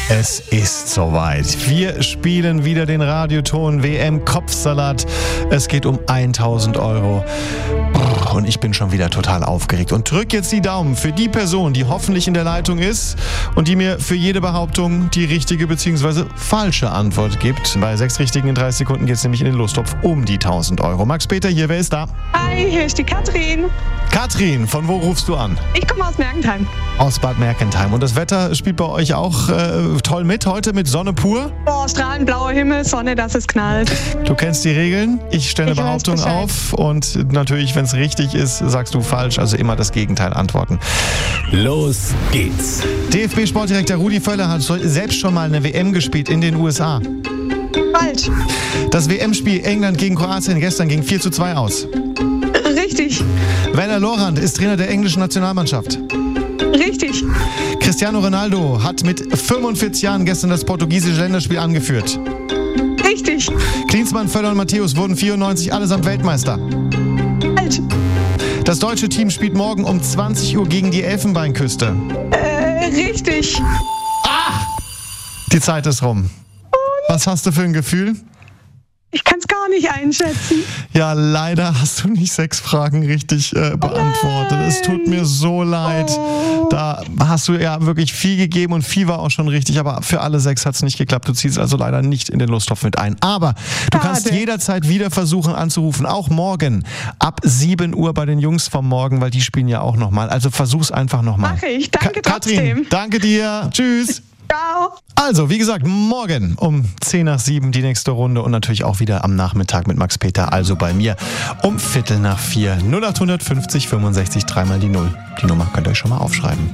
Es ist soweit. Wir spielen wieder den Radioton WM-Kopfsalat. Es geht um 1.000 €. Und ich bin schon wieder total aufgeregt. Und drück jetzt die Daumen für die Person, die hoffentlich in der Leitung ist und die mir für jede Behauptung die richtige bzw. falsche Antwort gibt. Bei 6 Richtigen in 30 Sekunden geht es nämlich in den Lostopf um die 1.000 €. Max-Peter hier, wer ist da? Hi, hier ist die Katrin. Katrin, von wo rufst du an? Ich komme aus Mergentheim. Aus Bad Mergentheim. Und das Wetter spielt bei euch auch toll mit heute mit Sonne pur? Boah, strahlend blauer Himmel, Sonne, dass es knallt. Du kennst die Regeln. Ich stelle eine Behauptung Bescheid. auf und natürlich, wenn es richtig ist, sagst du falsch. Also immer das Gegenteil antworten. Los geht's. DFB-Sportdirektor Rudi Völler hat selbst schon mal eine WM gespielt in den USA. Falsch. Das WM-Spiel England gegen Kroatien gestern ging 4:2 aus. Richtig. Werner Lorand ist Trainer der englischen Nationalmannschaft. Richtig. Cristiano Ronaldo hat mit 45 Jahren gestern das portugiesische Länderspiel angeführt. Richtig. Klinsmann, Völler und Matthäus wurden 94 allesamt Weltmeister. Falsch. Das deutsche Team spielt morgen um 20 Uhr gegen die Elfenbeinküste. Richtig. Die Zeit ist rum. Was hast du für ein Gefühl? Ich kann es gar nicht einschätzen. Ja, leider hast du nicht 6 Fragen richtig beantwortet. Es tut mir so leid. Da hast du ja wirklich viel gegeben und viel war auch schon richtig, aber für alle 6 hat es nicht geklappt. Du ziehst also leider nicht in den Lostopf mit ein. Aber du kannst jederzeit wieder versuchen anzurufen, auch morgen ab 7 Uhr bei den Jungs vom Morgen, weil die spielen ja auch nochmal. Also versuch's einfach nochmal. Mach ich. Danke trotzdem. Katrin, danke dir. Tschüss. Ciao. Also, wie gesagt, morgen um 10 nach 7 die nächste Runde und natürlich auch wieder am Nachmittag mit Max-Peter, also bei mir um 3:15. 0800 50 65 3 mal die 0. Die Nummer könnt ihr euch schon mal aufschreiben.